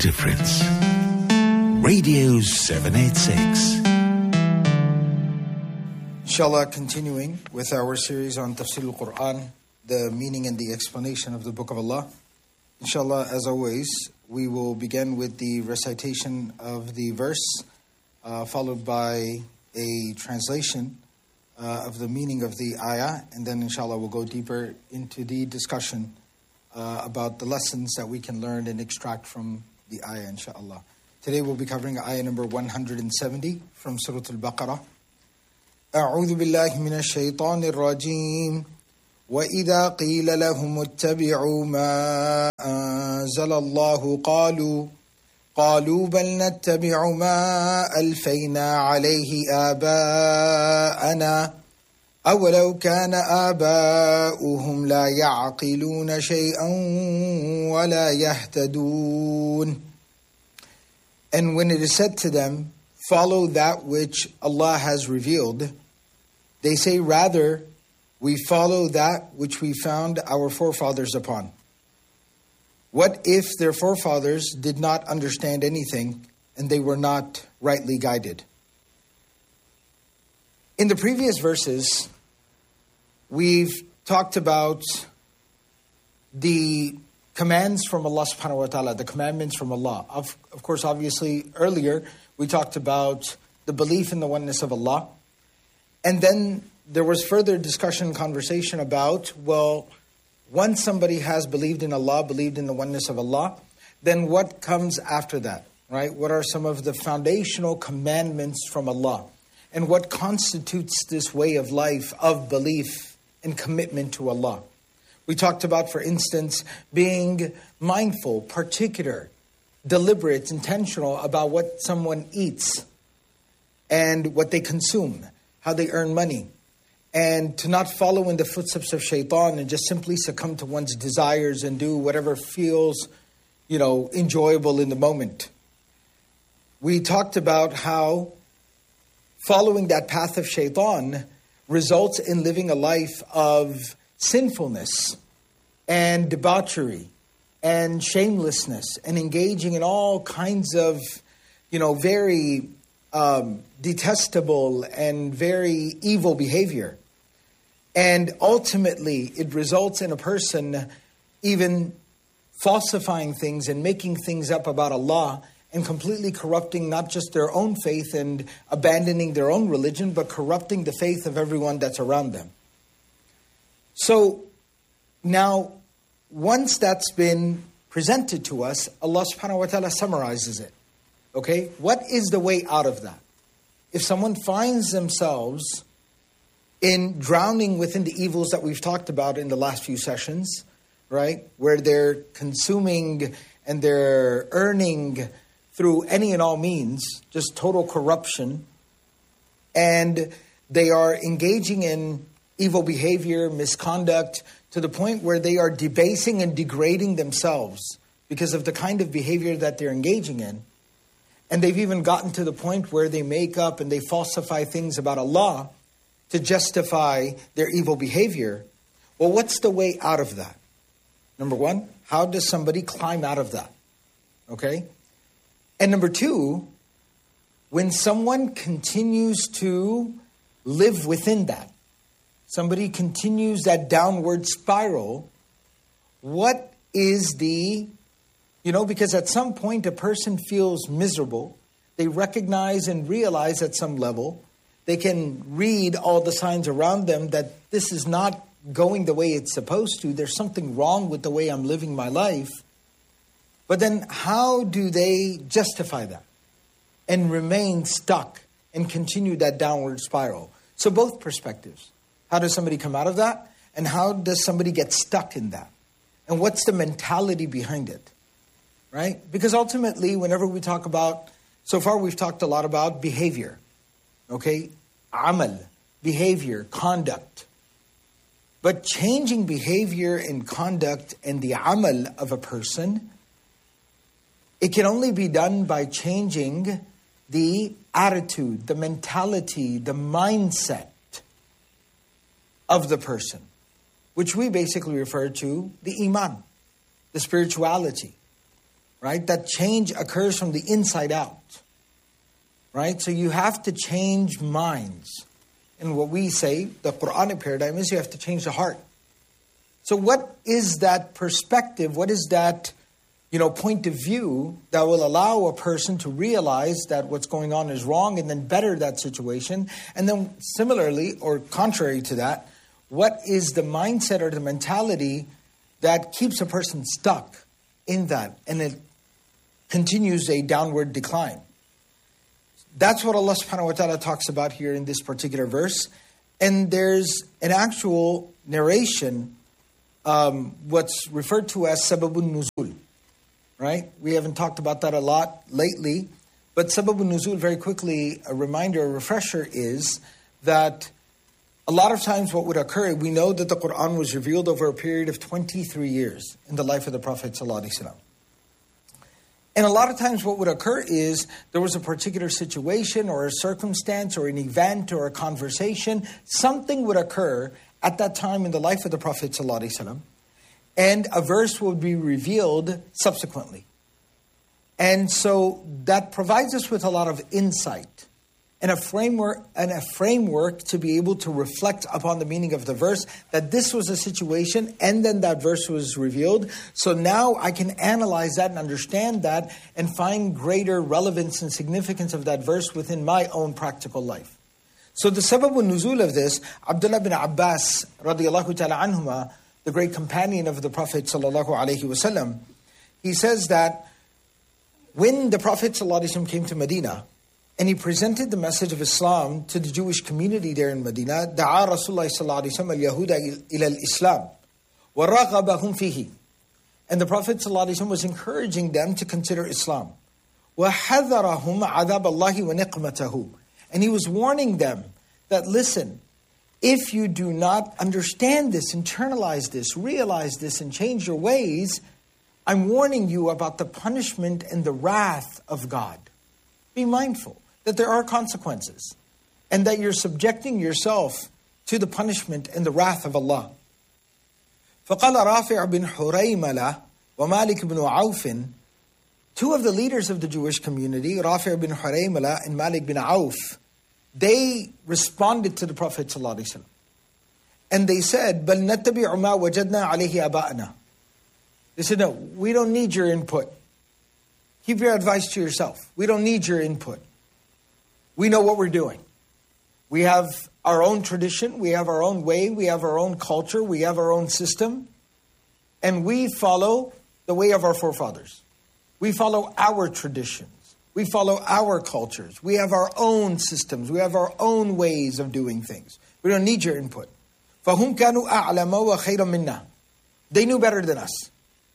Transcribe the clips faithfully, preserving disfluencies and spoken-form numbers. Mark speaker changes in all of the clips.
Speaker 1: difference. Radio seven eighty-six.
Speaker 2: Inshallah, continuing with our series on Tafsir al-Quran, the meaning and the explanation of the Book of Allah. Inshallah, as always, we will begin with the recitation of the verse, uh, followed by a translation uh, of the meaning of the ayah, and then inshallah we'll go deeper into the discussion uh, about the lessons that we can learn and extract from the ayah, inshallah. Today we'll be covering ayah number one hundred seventy from Surah Al-Baqarah. أعوذ بالله من الشيطان الرجيم وإذا قيل لهم اتبعوا ما أنزل الله قالوا قالوا بل نتبع ما ألفينا عليه آباءنا أولو كان آباؤهم لا يعقلون شيئا ولا يهتدون. And when it is said to them, follow that which Allah has revealed, they say, rather, we follow that which we found our forefathers upon. What if their forefathers did not understand anything and they were not rightly guided? In the previous verses, we've talked about the commands from Allah subhanahu wa ta'ala, the commandments from Allah. Of, of course, obviously, earlier we talked about the belief in the oneness of Allah. And then there was further discussion, conversation about, well, once somebody has believed in Allah, believed in the oneness of Allah, then what comes after that, right? What are some of the foundational commandments from Allah? And what constitutes this way of life of belief and commitment to Allah? We talked about, for instance, being mindful, particular, deliberate, intentional about what someone eats and what they consume, how they earn money, and to not follow in the footsteps of shaitan and just simply succumb to one's desires and do whatever feels, you know, enjoyable in the moment. We talked about how following that path of shaitan results in living a life of sinfulness and debauchery and shamelessness and engaging in all kinds of, you know, very um, detestable and very evil behavior. And ultimately, it results in a person even falsifying things and making things up about Allah and completely corrupting not just their own faith and abandoning their own religion, but corrupting the faith of everyone that's around them. So now, once that's been presented to us, Allah subhanahu wa ta'ala summarizes it. Okay? What is the way out of that? If someone finds themselves in drowning within the evils that we've talked about in the last few sessions, right? Where they're consuming and they're earning through any and all means, just total corruption, and they are engaging in evil behavior, misconduct, to the point where they are debasing and degrading themselves because of the kind of behavior that they're engaging in. And they've even gotten to the point where they make up and they falsify things about Allah to justify their evil behavior. Well, what's the way out of that? Number one, how does somebody climb out of that? Okay? And number two, when someone continues to live within that, somebody continues that downward spiral, what is the, you know, because at some point a person feels miserable. They recognize and realize at some level, they can read all the signs around them that this is not going the way it's supposed to. There's something wrong with the way I'm living my life. But then how do they justify that and remain stuck and continue that downward spiral? So both perspectives. How does somebody come out of that? And how does somebody get stuck in that? And what's the mentality behind it? Right? Because ultimately, whenever we talk about, so far we've talked a lot about behavior. Okay? Amal, behavior, conduct. But changing behavior and conduct and the amal of a person, it can only be done by changing the attitude, the mentality, the mindset of the person, which we basically refer to the iman, the spirituality. right? That change occurs from the inside out, right? So you have to change minds. And what we say, the Quranic paradigm is you have to change the heart. So what is that perspective? What is that, you know, point of view that will allow a person to realize that what's going on is wrong and then better that situation? And then similarly, or contrary to that, what is the mindset or the mentality that keeps a person stuck in that and it continues a downward decline? That's what Allah subhanahu wa ta'ala talks about here in this particular verse. And there's an actual narration, um, what's referred to as sababun nuzul, right? We haven't talked about that a lot lately. But sababun nuzul, very quickly, a reminder, a refresher is that a lot of times what would occur, we know that the Quran was revealed over a period of twenty-three years in the life of the Prophet ﷺ. And a lot of times what would occur is there was a particular situation or a circumstance or an event or a conversation. Something would occur at that time in the life of the Prophet ﷺ, and a verse would be revealed subsequently. And so that provides us with a lot of insight and a framework and a framework to be able to reflect upon the meaning of the verse, that this was a situation and then that verse was revealed. So now I can analyze that and understand that and find greater relevance and significance of that verse within my own practical life. So the sababun nuzul of this, Abdullah bin Abbas radiyallahu ta'ala anhuma, the great companion of the Prophet sallallahu alaihi wasallam, he says that when the Prophet sallallahu alaihi wasallam came to Medina, and he presented the message of Islam to the Jewish community there in Medina, دعا رسول الله صلى الله عليه وسلم اليهود إلى الإسلام ورغبهم فيه. And the Prophet صلى الله عليه وسلم was encouraging them to consider Islam. وحذرهم عذاب الله ونقمته. And he was warning them that, listen, if you do not understand this, internalize this, realize this, and change your ways, I'm warning you about the punishment and the wrath of God. Be mindful that there are consequences and that you're subjecting yourself to the punishment and the wrath of Allah. فَقَالَ رَافِعُ بِنْ حُرَيْمَلَةَ وَمَالِكْ بِنْ عَوْفٍ. Two of the leaders of the Jewish community, Rafi' bin Huraymala and Malik bin Auf, they responded to the Prophet ﷺ. And they said, بَلْ نَتَّبِعُ مَا وَجَدْنَا عَلَيْهِ أَبَاءَنَا. They said, no, we don't need your input. Keep your advice to yourself. We don't need your input. We know what we're doing. We have our own tradition. We have our own way. We have our own culture. We have our own system. And we follow the way of our forefathers. We follow our traditions. We follow our cultures. We have our own systems. We have our own ways of doing things. We don't need your input. فَهُمْ كَانُوا أَعْلَمَ وَخَيْرًا مِنَّا. They knew better than us.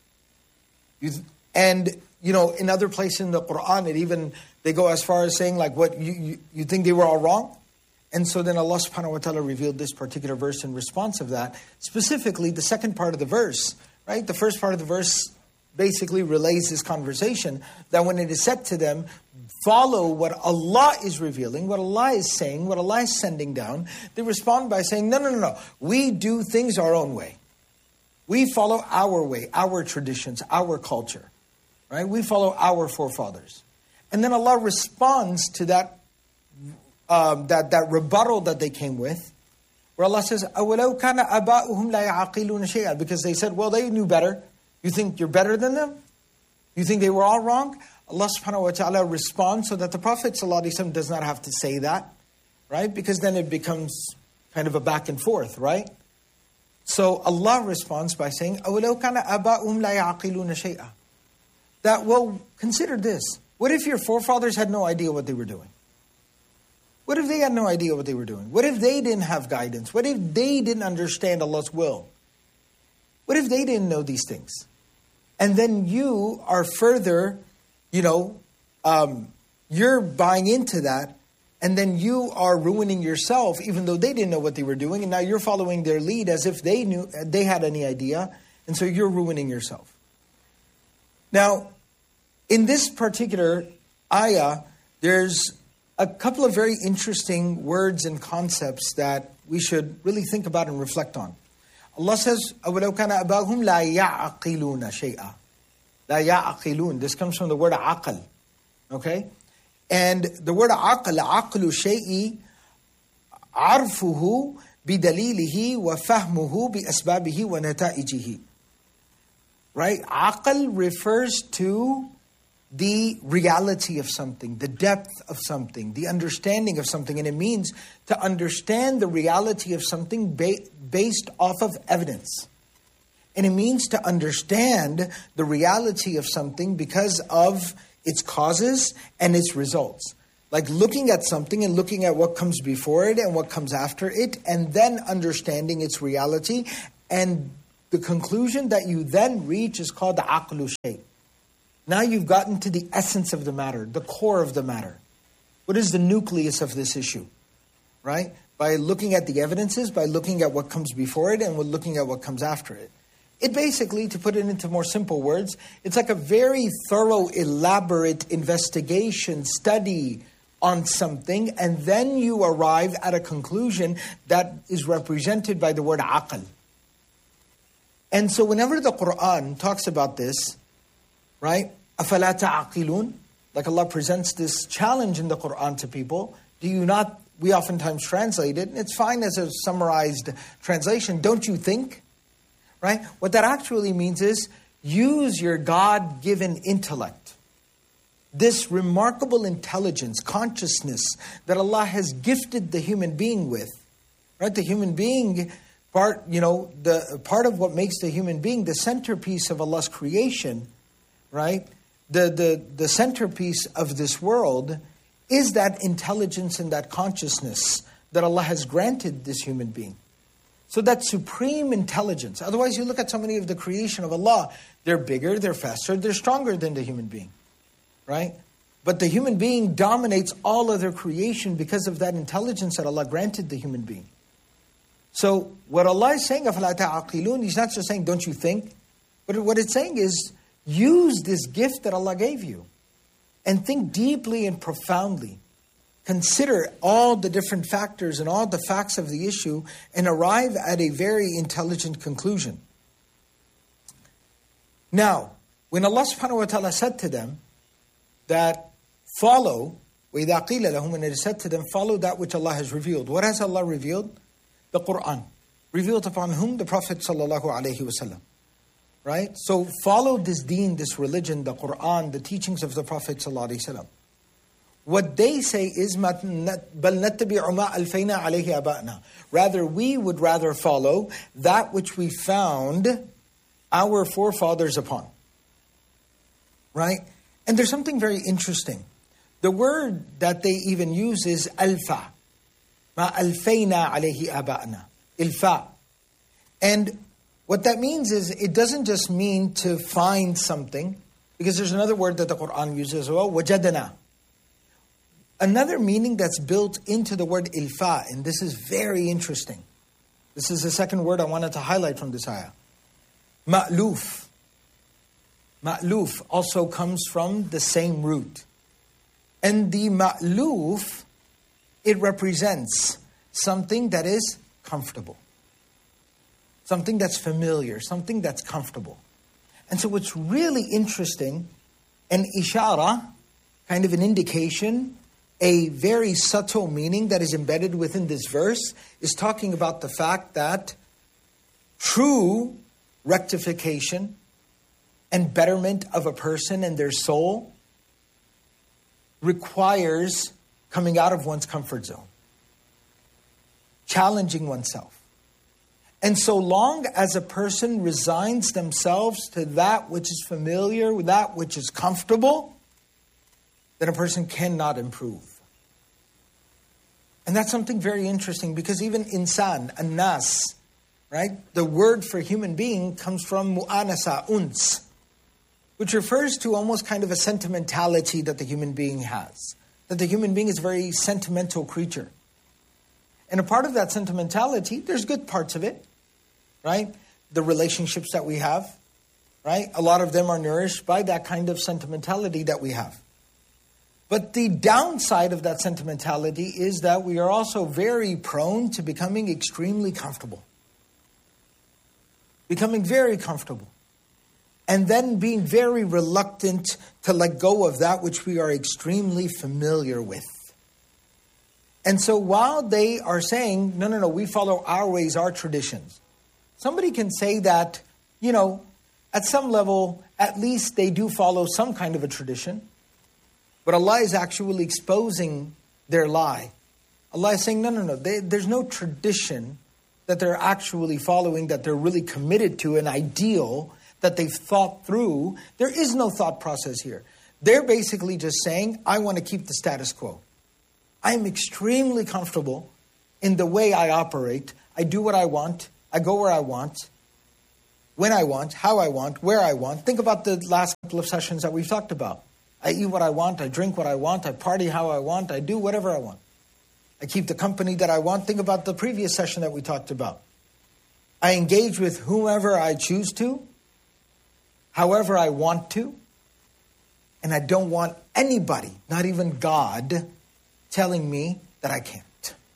Speaker 2: And you know, in other places in the Quran, it even, they go as far as saying, like, what, you, you, you think they were all wrong? And so then Allah subhanahu wa ta'ala revealed this particular verse in response of that. Specifically, the second part of the verse, right? The first part of the verse basically relays this conversation, that when it is said to them, follow what Allah is revealing, what Allah is saying, what Allah is sending down, they respond by saying, no, no, no, no. We do things our own way. We follow our way, our traditions, our culture. Right? We follow our forefathers. And then Allah responds to that, um, that, that rebuttal that they came with, where Allah says, أَوَلَوْ كَانَ أَبَاؤُهُمْ لَا يَعَقِلُونَ شَيْئًا. Because they said, well, they knew better. You think you're better than them? You think they were all wrong? Allah subhanahu wa ta'ala responds so that the Prophet ﷺ does not have to say that, right? Because then it becomes kind of a back and forth, right? So Allah responds by saying, أَوَلَوْ كَانَ أَبَاؤُهُمْ لَا يَعَقِلُونَ شَيْئًا. That, well, consider this. What if your forefathers had no idea what they were doing? What if they had no idea what they were doing? What if they didn't have guidance? What if they didn't understand Allah's will? What if they didn't know these things? And then you are further, you know, um, you're buying into that, and then you are ruining yourself, even though they didn't know what they were doing, and now you're following their lead as if they knew, they had any idea, and so you're ruining yourself. Now, in this particular ayah, there's a couple of very interesting words and concepts that we should really think about and reflect on. Allah says, أَوَلَوْ كَانَ أَبَاهُمْ لَا يَعْقِلُونَ شَيْئًا. La ya'aqilun. This comes from the word aql. Okay? And the word aql, aqlu shay'i, arfuhu bidalilihi wa fahmuhu bi asbabihi wa nata'ijihi. Right? Aql refers to the reality of something, the depth of something, the understanding of something. And it means to understand the reality of something ba- based off of evidence. And it means to understand the reality of something because of its causes and its results. Like looking at something and looking at what comes before it and what comes after it, and then understanding its reality. And the conclusion that you then reach is called the aqlu shay. Now you've gotten to the essence of the matter, the core of the matter. What is the nucleus of this issue? Right? By looking at the evidences, by looking at what comes before it, and looking at what comes after it. It basically, to put it into more simple words, it's like a very thorough, elaborate investigation, study on something, and then you arrive at a conclusion that is represented by the word aql. And so whenever the Quran talks about this, right, أَفَلَا تَعْقِلُونَ, like Allah presents this challenge in the Quran to people, do you not, we oftentimes translate it, and it's fine as a summarized translation, don't you think? Right? What that actually means is, use your God-given intellect. This remarkable intelligence, consciousness that Allah has gifted the human being with. Right? The human being, part, you know, the part of what makes the human being the centerpiece of Allah's creation, right? The, the, the centerpiece of this world is that intelligence and that consciousness that Allah has granted this human being. So that supreme intelligence. Otherwise, you look at so many of the creation of Allah, they're bigger, they're faster, they're stronger than the human being, right? But the human being dominates all other creation because of that intelligence that Allah granted the human being. So what Allah is saying, أَفَلَا تَعْقِلُونَ, He's not just saying, don't you think? But what it's saying is, use this gift that Allah gave you and think deeply and profoundly. Consider all the different factors and all the facts of the issue and arrive at a very intelligent conclusion. Now, when Allah subhanahu wa ta'ala said to them that follow, وَإِذَا قِيلَ لَهُمْ, and it said to them, follow that which Allah has revealed. What has Allah revealed? The Quran. Revealed upon whom? The Prophet sallallahu alaihi wasallam. Right? So follow this deen, this religion, the Quran, the teachings of the Prophet sallallahu alaihi wasallam. What they say is, بَلْ نَتَّبِعُ مَا أَلْفَيْنَا عَلَيْهِ أَبَائِنَا. Rather, we would rather follow that which we found our forefathers upon. Right? And there's something very interesting. The word that they even use is alfa. مَا أَلْفَيْنَا عَلَيْهِ أَبَائِنَا. Ilfa. And what that means is, it doesn't just mean to find something, because there's another word that the Quran uses as well, وَجَدَنَا. Another meaning that's built into the word ilfa, and this is very interesting. This is the second word I wanted to highlight from this ayah. Ma'luf. Ma'luf also comes from the same root. And the ma'luf, it represents something that is comfortable. Something that's familiar, something that's comfortable. And so what's really interesting, an ishara, kind of an indication, a very subtle meaning that is embedded within this verse, is talking about the fact that true rectification and betterment of a person and their soul requires coming out of one's comfort zone, challenging oneself. And so long as a person resigns themselves to that which is familiar, that which is comfortable, then a person cannot improve. And that's something very interesting, because even insan, an-nas, right? The word for human being comes from mu'anasa, uns, which refers to almost kind of a sentimentality that the human being has. That the human being is a very sentimental creature. And a part of that sentimentality, there's good parts of it, right? The relationships that we have, right? A lot of them are nourished by that kind of sentimentality that we have. But the downside of that sentimentality is that we are also very prone to becoming extremely comfortable. Becoming very comfortable. and then being very reluctant to let go of that which we are extremely familiar with. And so while they are saying, no, no, no, we follow our ways, our traditions, somebody can say that, you know, at some level, at least they do follow some kind of a tradition. But Allah is actually exposing their lie. Allah is saying, no, no, no, they, there's no tradition that they're actually following, that they're really committed to, an ideal that they've thought through. There is no thought process here. They're basically just saying, I want to keep the status quo. I'm extremely comfortable in the way I operate. I do what I want. I go where I want, when I want, how I want, where I want. Think about the last couple of sessions that we've talked about. I eat what I want. I drink what I want. I party how I want. I do whatever I want. I keep the company that I want. Think about the previous session that we talked about. I engage with whomever I choose to, however I want to, and I don't want anybody, not even God, telling me that I can't.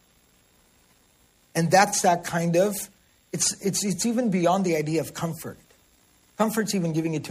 Speaker 2: And that's that kind of, it's it's it's even beyond the idea of comfort. Comfort's even giving it to